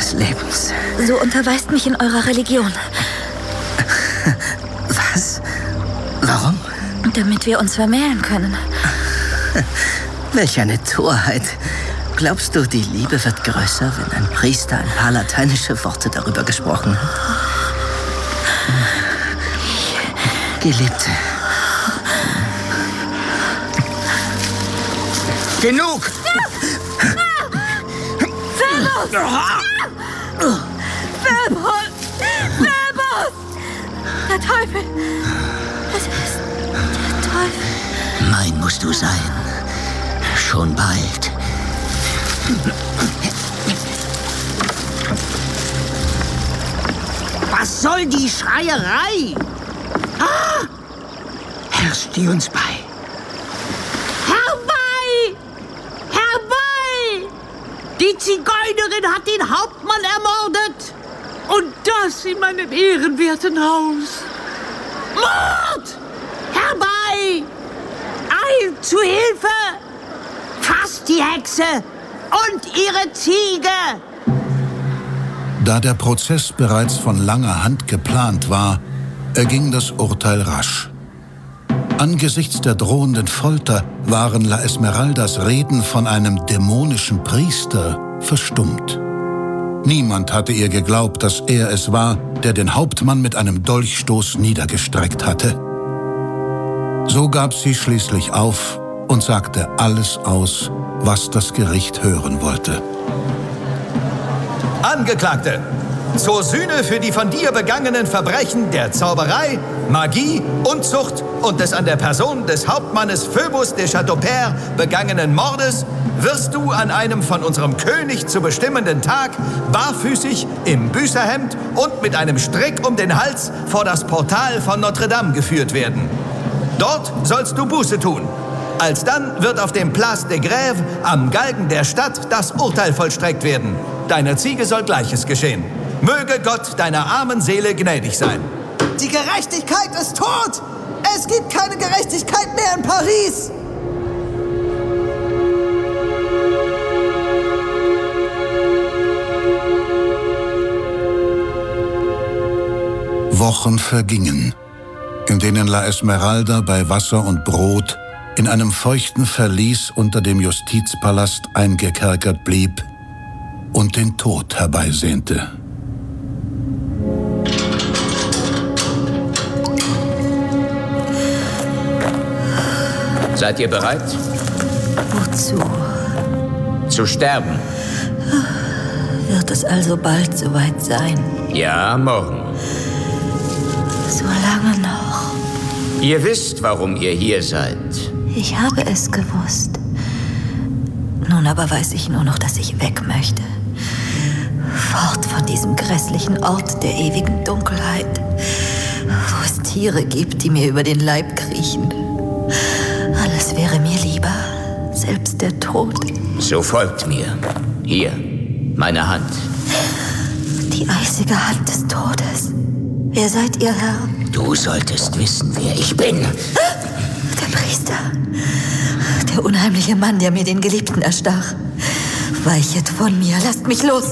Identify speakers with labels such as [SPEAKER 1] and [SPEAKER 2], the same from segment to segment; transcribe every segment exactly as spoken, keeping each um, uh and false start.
[SPEAKER 1] des Lebens.
[SPEAKER 2] So unterweist mich in eurer Religion.
[SPEAKER 1] Was? Warum?
[SPEAKER 2] Damit wir uns vermählen können.
[SPEAKER 1] Welch eine Torheit. Glaubst du, die Liebe wird größer, wenn ein Priester ein paar lateinische Worte darüber gesprochen hat? Geliebte. Genug!
[SPEAKER 2] Phoebus! Phoebus! Phoebus! Der Teufel! Es ist der Teufel.
[SPEAKER 3] Mein musst du sein. Schon bald.
[SPEAKER 4] Was soll die Schreierei? Ah!
[SPEAKER 1] Herr, steh uns bei.
[SPEAKER 4] Herbei! Herbei! Die Zigeunerin hat den Hauptmann ermordet. Und das in meinem ehrenwerten Haus. Mord! Herbei! Eilt zu Hilfe! Fasst die Hexe und ihre Ziege!
[SPEAKER 5] Da der Prozess bereits von langer Hand geplant war, erging das Urteil rasch. Angesichts der drohenden Folter waren La Esmeraldas Reden von einem dämonischen Priester verstummt. Niemand hatte ihr geglaubt, dass er es war, der den Hauptmann mit einem Dolchstoß niedergestreckt hatte. So gab sie schließlich auf und sagte alles aus, was das Gericht hören wollte.
[SPEAKER 6] Angeklagte, zur Sühne für die von dir begangenen Verbrechen der Zauberei, Magie, Unzucht und des an der Person des Hauptmannes Phoebus de Chateaupert begangenen Mordes wirst du an einem von unserem König zu bestimmenden Tag barfüßig im Büßerhemd und mit einem Strick um den Hals vor das Portal von Notre Dame geführt werden. Dort sollst du Buße tun. Alsdann wird auf dem Place de Grève am Galgen der Stadt das Urteil vollstreckt werden. Deiner Ziege soll Gleiches geschehen. Möge Gott deiner armen Seele gnädig sein.
[SPEAKER 7] Die Gerechtigkeit ist tot! Es gibt keine Gerechtigkeit mehr in Paris!
[SPEAKER 5] Wochen vergingen, in denen La Esmeralda bei Wasser und Brot in einem feuchten Verlies unter dem Justizpalast eingekerkert blieb und den Tod herbeisehnte.
[SPEAKER 3] Seid ihr bereit?
[SPEAKER 2] Wozu?
[SPEAKER 3] Zu sterben.
[SPEAKER 2] Wird es also bald soweit sein?
[SPEAKER 3] Ja, morgen.
[SPEAKER 2] So lange noch.
[SPEAKER 3] Ihr wisst, warum ihr hier seid.
[SPEAKER 2] Ich habe es gewusst. Nun aber weiß ich nur noch, dass ich weg möchte. Fort von diesem grässlichen Ort der ewigen Dunkelheit, wo es Tiere gibt, die mir über den Leib kriechen. Alles wäre mir lieber, selbst der Tod.
[SPEAKER 3] So folgt mir. Hier, meine Hand.
[SPEAKER 2] Die eisige Hand des Todes. Wer seid ihr, Herr?
[SPEAKER 3] Du solltest wissen, wer ich bin.
[SPEAKER 2] Der Priester. Der unheimliche Mann, der mir den Geliebten erstach. Weichet von mir, lasst mich los.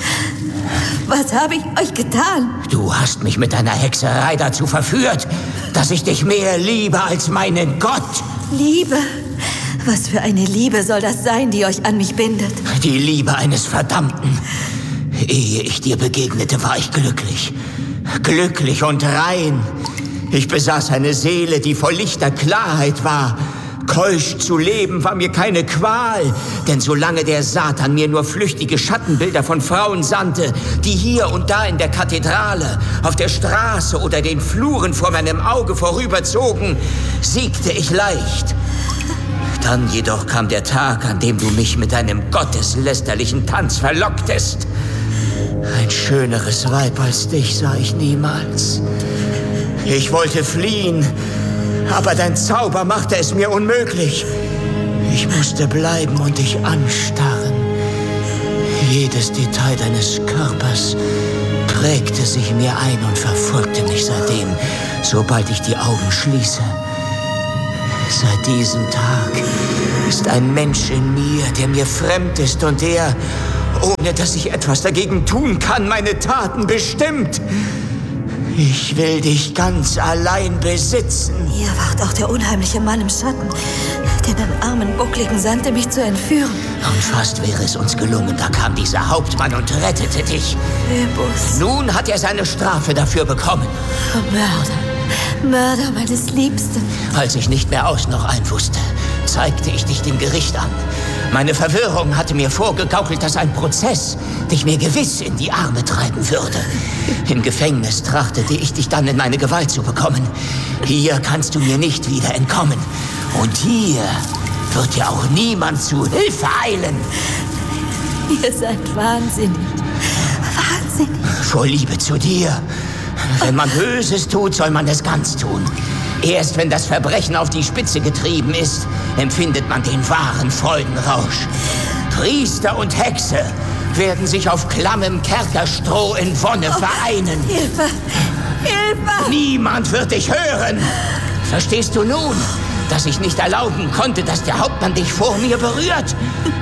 [SPEAKER 2] Was habe ich euch getan?
[SPEAKER 3] Du hast mich mit deiner Hexerei dazu verführt, dass ich dich mehr liebe als meinen Gott.
[SPEAKER 2] Liebe? Was für eine Liebe soll das sein, die euch an mich bindet?
[SPEAKER 3] Die Liebe eines Verdammten. Ehe ich dir begegnete, war ich glücklich. Glücklich und rein. Ich besaß eine Seele, die voll lichter Klarheit war. Keusch zu leben war mir keine Qual, denn solange der Satan mir nur flüchtige Schattenbilder von Frauen sandte, die hier und da in der Kathedrale, auf der Straße oder den Fluren vor meinem Auge vorüberzogen, siegte ich leicht. Dann jedoch kam der Tag, an dem du mich mit deinem gotteslästerlichen Tanz verlocktest. Ein schöneres Weib als dich sah ich niemals. Ich wollte fliehen, aber dein Zauber machte es mir unmöglich. Ich musste bleiben und dich anstarren. Jedes Detail deines Körpers prägte sich mir ein und verfolgte mich seitdem, sobald ich die Augen schließe. Seit diesem Tag ist ein Mensch in mir, der mir fremd ist und der, ohne dass ich etwas dagegen tun kann, meine Taten bestimmt. Ich will dich ganz allein besitzen.
[SPEAKER 2] Ihr wart auch der unheimliche Mann im Schatten, der den armen Buckligen sandte, mich zu entführen.
[SPEAKER 3] Und fast wäre es uns gelungen, da kam dieser Hauptmann und rettete dich.
[SPEAKER 2] Phoebus.
[SPEAKER 3] Nun hat er seine Strafe dafür bekommen.
[SPEAKER 2] Mörder, Mörder meines Liebsten.
[SPEAKER 3] Als ich nicht mehr aus noch ein wusste, zeigte ich dich dem Gericht an. Meine Verwirrung hatte mir vorgegaukelt, dass ein Prozess dich mir gewiss in die Arme treiben würde. Im Gefängnis trachtete ich dich dann in meine Gewalt zu bekommen. Hier kannst du mir nicht wieder entkommen. Und hier wird dir auch niemand zu Hilfe eilen.
[SPEAKER 2] Ihr seid wahnsinnig. Wahnsinnig.
[SPEAKER 3] Vor Liebe zu dir. Wenn man Böses tut, soll man es ganz tun. Erst wenn das Verbrechen auf die Spitze getrieben ist, empfindet man den wahren Freudenrausch. Priester und Hexe werden sich auf klammem Kerkerstroh in Wonne
[SPEAKER 2] oh,
[SPEAKER 3] vereinen.
[SPEAKER 2] Hilfe! Hilfe!
[SPEAKER 3] Niemand wird dich hören. Verstehst du nun, dass ich nicht erlauben konnte, dass der Hauptmann dich vor mir berührt?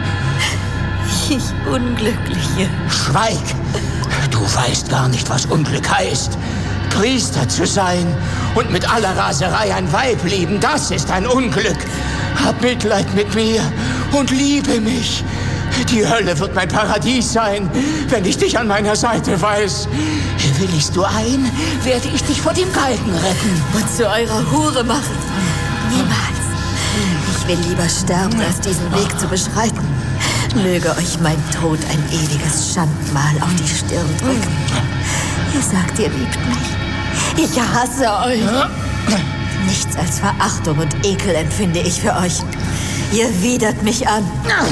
[SPEAKER 2] Ich Unglückliche.
[SPEAKER 3] Schweig! Du weißt gar nicht, was Unglück heißt. Priester zu sein und mit aller Raserei ein Weib lieben, das ist ein Unglück. Hab Mitleid mit mir und liebe mich. Die Hölle wird mein Paradies sein, wenn ich dich an meiner Seite weiß. Willigst du ein, werde ich dich vor dem Galgen retten.
[SPEAKER 2] Und zu eurer Hure machen. Niemals. Ich will lieber sterben, als diesen Weg zu beschreiten. Möge euch mein Tod ein ewiges Schandmal auf die Stirn drücken. Ihr sagt, ihr liebt mich. Ich hasse euch. Nichts als Verachtung und Ekel empfinde ich für euch. Ihr widert mich an.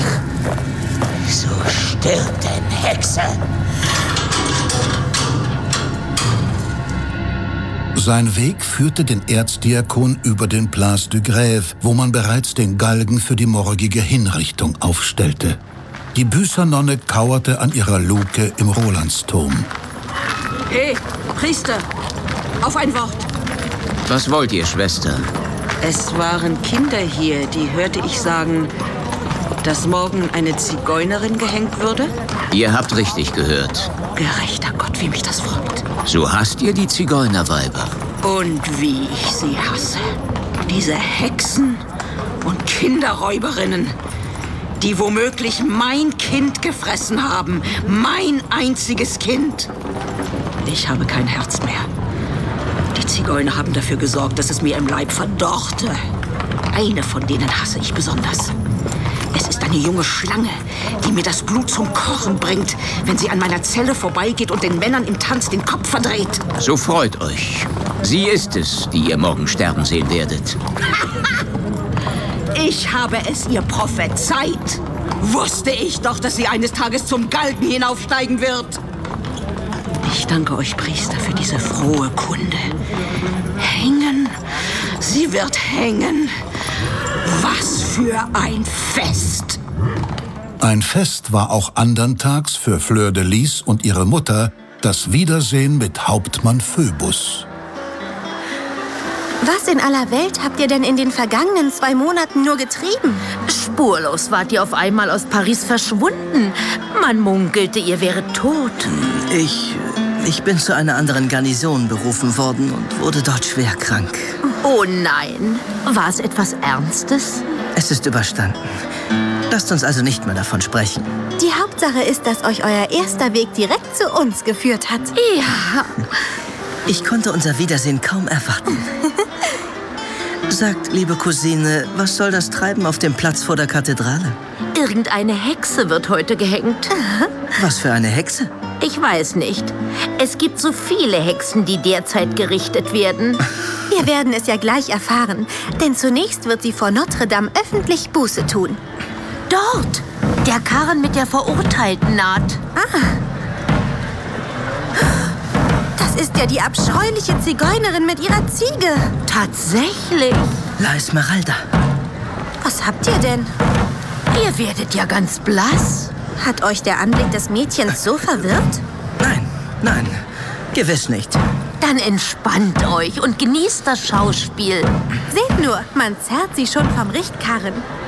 [SPEAKER 3] So stirb denn, Hexe.
[SPEAKER 5] Sein Weg führte den Erzdiakon über den Place du Grève, wo man bereits den Galgen für die morgige Hinrichtung aufstellte. Die Büßernonne kauerte an ihrer Luke im Rolandsturm.
[SPEAKER 4] Hey, Priester, auf ein Wort.
[SPEAKER 8] Was wollt ihr, Schwester?
[SPEAKER 4] Es waren Kinder hier, die hörte ich sagen, dass morgen eine Zigeunerin gehängt würde?
[SPEAKER 8] Ihr habt richtig gehört.
[SPEAKER 4] Gerechter Gott, wie mich das freut.
[SPEAKER 8] So hasst ihr die Zigeunerweiber.
[SPEAKER 4] Und wie ich sie hasse. Diese Hexen und Kinderräuberinnen, die womöglich mein Kind gefressen haben. Mein einziges Kind. Ich habe kein Herz mehr. Die Zigeuner haben dafür gesorgt, dass es mir im Leib verdorrte. Eine von denen hasse ich besonders. Es ist eine junge Schlange, die mir das Blut zum Kochen bringt, wenn sie an meiner Zelle vorbeigeht und den Männern im Tanz den Kopf verdreht.
[SPEAKER 8] So freut euch. Sie ist es, die ihr morgen sterben sehen werdet.
[SPEAKER 4] Ich habe es ihr prophezeit. Wusste ich doch, dass sie eines Tages zum Galgen hinaufsteigen wird. Ich danke euch, Priester, für diese frohe Kunde. Hängen? Sie wird hängen. Was für ein Fest!
[SPEAKER 5] Ein Fest war auch andern Tags für Fleur de Lis und ihre Mutter das Wiedersehen mit Hauptmann Phoebus.
[SPEAKER 9] Was in aller Welt habt ihr denn in den vergangenen zwei Monaten nur getrieben?
[SPEAKER 10] Spurlos wart ihr auf einmal aus Paris verschwunden. Man munkelte, ihr wäret tot.
[SPEAKER 1] Ich, ich bin zu einer anderen Garnison berufen worden und wurde dort schwer krank.
[SPEAKER 10] Oh nein. War es etwas Ernstes?
[SPEAKER 1] Es ist überstanden. Lasst uns also nicht mehr davon sprechen.
[SPEAKER 9] Die Hauptsache ist, dass euch euer erster Weg direkt zu uns geführt hat.
[SPEAKER 10] Ja.
[SPEAKER 1] Ich konnte unser Wiedersehen kaum erwarten. Sagt, liebe Cousine, was soll das Treiben auf dem Platz vor der Kathedrale?
[SPEAKER 10] Irgendeine Hexe wird heute gehängt.
[SPEAKER 1] Was für eine Hexe?
[SPEAKER 10] Ich weiß nicht. Es gibt so viele Hexen, die derzeit gerichtet werden.
[SPEAKER 9] Wir werden es ja gleich erfahren, denn zunächst wird sie vor Notre Dame öffentlich Buße tun.
[SPEAKER 10] Dort! Der Karren mit der Verurteilten naht.
[SPEAKER 9] Ah. Das ist ja die abscheuliche Zigeunerin mit ihrer Ziege.
[SPEAKER 10] Tatsächlich.
[SPEAKER 1] La Esmeralda.
[SPEAKER 9] Was habt ihr denn?
[SPEAKER 10] Ihr werdet ja ganz blass.
[SPEAKER 9] Hat euch der Anblick des Mädchens so verwirrt?
[SPEAKER 1] Nein, nein, gewiss nicht.
[SPEAKER 10] Dann entspannt euch und genießt das Schauspiel.
[SPEAKER 9] Seht nur, man zerrt sie schon vom Richtkarren.